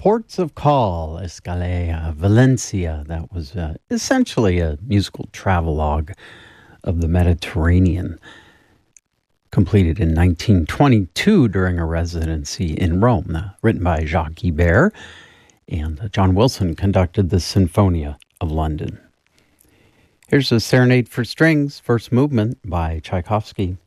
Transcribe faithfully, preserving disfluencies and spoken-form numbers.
Ports of Call, Escalea, Valencia. That was uh, essentially a musical travelogue of the Mediterranean, completed in nineteen twenty-two during a residency in Rome, uh, written by Jacques Ibert, and uh, John Wilson conducted the Sinfonia of London. Here's a Serenade for Strings, first movement by Tchaikovsky.